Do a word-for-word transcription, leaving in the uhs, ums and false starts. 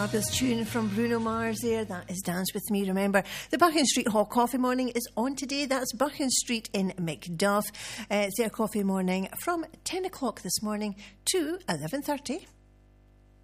fabulous tune from Bruno Mars there. That is Dance With Me. Remember, the Buchan Street Hot Coffee Morning is on today. That's Buchan Street in Macduff. Uh, it's their coffee morning from ten o'clock this morning to eleven thirty.